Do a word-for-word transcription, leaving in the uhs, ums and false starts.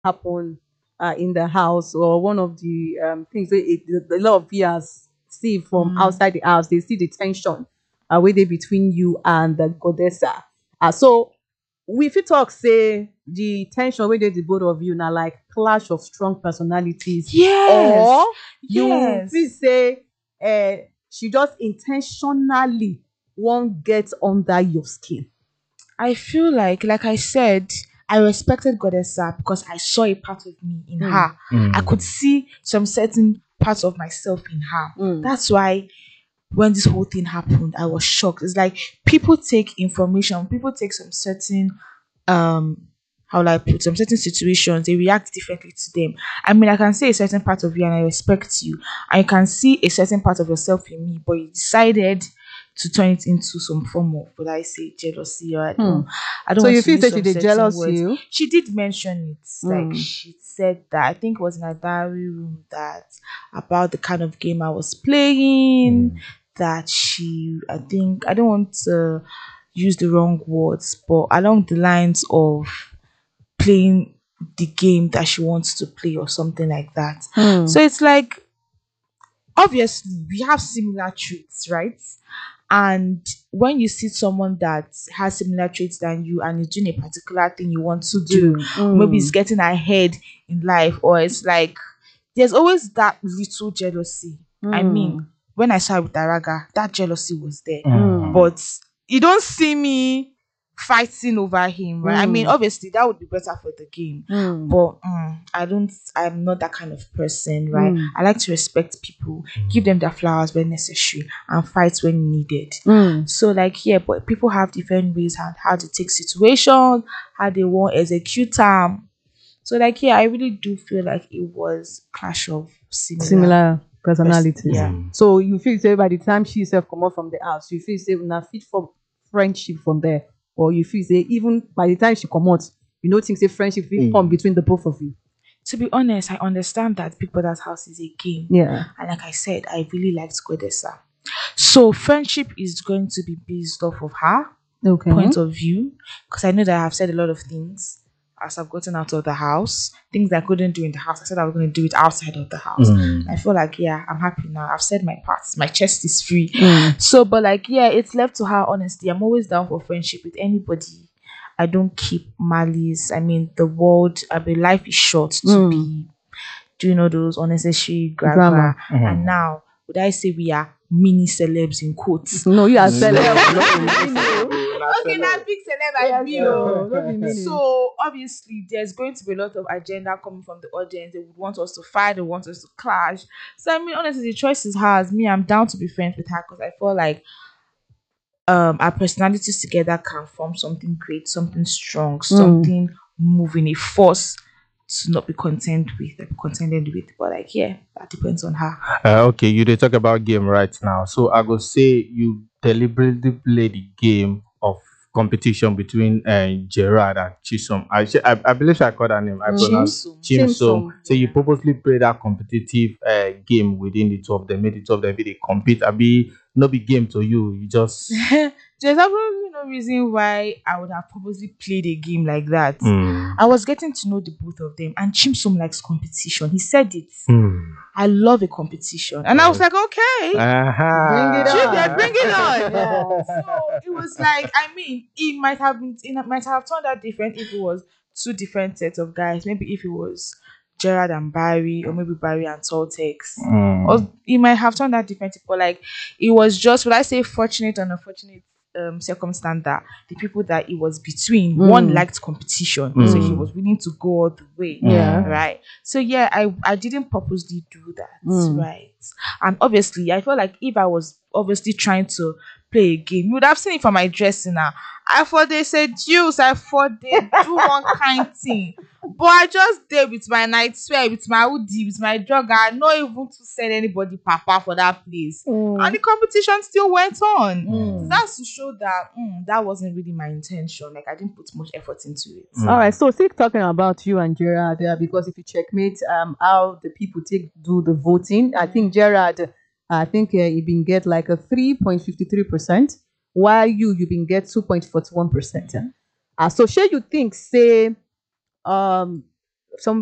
happen uh, in the house, or one of the um, things that it, the, a lot of viewers see from Mm. outside the house, they see the tension uh, where they between you and the goddessa. Uh, so we fit talk say the tension wey dey the both of you na like clash of strong personalities, or Yes. you feel Yes. say uh, she just intentionally wan get under your skin. I feel like, like I said, I respected Goddessa because I saw a part of me in Mm, her. I could see some certain parts of myself in her. mm, That's why when this whole thing happened, I was shocked. It's like people take information, people take some certain um how will I put some certain situations, they react differently to them. I mean, I can see a certain part of you and I respect you. I can see a certain part of yourself in me, but you decided to turn it into some form of, would I say, jealousy, or I hmm. don't I don't So want you to feel use say she some dey certain jealous words. you? She did mention it, like Mm, she said that I think it was in a diary room that about the kind of game I was playing, that she I think I don't want to use the wrong words, but along the lines of playing the game that she wants to play or something like that. mm, So it's like obviously we have similar traits, right? And when you see someone that has similar traits than you and is doing a particular thing you want to to do, do. or maybe it's Mm, getting ahead in life, or it's like there's always that little jealousy. I mean, mm, when I saw it with Araga, that jealousy was there. mm, But you don't see me fighting over him, right? I mean, mm, obviously that would be better for the game, mm, but mm, I don't. I'm not that kind of person, right? mm, I like to respect people, give them their flowers when necessary, and fight when needed. mm. So, like, yeah, but people have different ways and how to take situations, how they want to execute them. So, like, yeah, I really do feel like it was clash of similar Similar person. personalities. Yeah. So you feel say by the time she herself come out from the house, you feel say una fit for friendship from there, or you feel say even by the time she come out, you know think say friendship fit form between the both of you. To be honest, I understand that Big Brother's house is a game. Yeah. And like I said, I really liked Godessa. So friendship is going to be based off of her Okay. point of view. Because I know that I've said a lot of things as I've gotten out of the house. Things I couldn't do in the house. I said I was going to do it outside of the house. I feel like, yeah, I'm happy now. I've said my parts. My chest is free. Mm. So, but like, yeah, it's left to her, honestly. I'm always down for friendship with anybody. I don't keep malice. I mean, the world, I mean, life is short to Mm. be doing all those unnecessary gra Drama. And now, would I say we are mini celebs in quotes? No, you are celeb. Okay, now big celeb I be. no, Oh. no be meaning. So obviously, there's going to be a lot of agenda coming from the audience. They would want us to fight. They want us to clash. So I mean, honestly, the choice is hers. Me, I'm down to be friends with her because I feel like um our personalities together can form something great, something strong, something moving, a force to not be content with, like, be contended with. But like, yeah, that depends on her. Uh, okay, you dey talk about game right now. So I go say you deliberately play the game of competition between uh, Gerard and Chisom. I, sh- I I believe I called her name. I pronounced Chimsum. Chimsom. Chimsom. So you purposely play that competitive uh, game within the two of them, made the two of them really compete. I be no be game to you. You just There's absolutely no reason why I would have purposely played a game like that. mm, I was getting to know the both of them, and Chimsum likes competition. He said it. mm. I love a competition, and I was like, okay, Uh-huh. Bring it on. Trigger, bring it on. Yeah. So it was like, I mean, it might have been, it might have turned out different if it was two different sets of guys. Maybe if it was Gerard and Barry, or maybe Barry and Toltex. Mm. Or it might have turned out different. But like, it was just, would I say, fortunate and unfortunate um circumstance that the people that it was between, Mm. one liked competition, so he Mm. was willing to go all the way. Yeah. Right. So yeah, I I didn't purposely do that. Mm. Right. And obviously, I felt like if I was obviously trying to play a game, you would have seen it from my dressing now. I thought they said juice, I thought they do one kind thing. But I just did with my nightwear, with my hoodie, with my drug. I not even to send anybody papa for that place. And the competition still went on. Mm. So that's to show that mm, that wasn't really my intention. Like, I didn't put much effort into it. Mm. All right, so still talking about you and Gerard there, because if you checkmate um how the people take do the voting, I think Gerard, I think uh, you been get like a three point fifty three percent, while you you been get two point forty one percent. Uh, so sure you think say um some